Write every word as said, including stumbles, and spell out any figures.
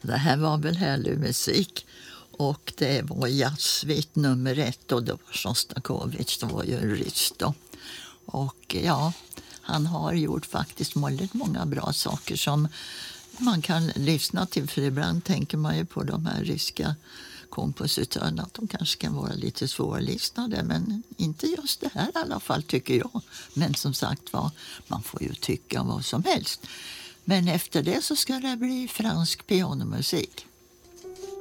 Det här var väl härlig musik. Och det var jazzsvit nummer ett och det var Sjostakovitj, det var ju en ryss då. Och ja, han har gjort faktiskt väldigt många bra saker som man kan lyssna till. För ibland tänker man ju på de här ryska kompositörerna att de kanske kan vara lite svårlyssnade. Men inte just det här i alla fall tycker jag. Men som sagt var, man får ju tycka vad som helst. Men efter det så ska det bli fransk pianomusik.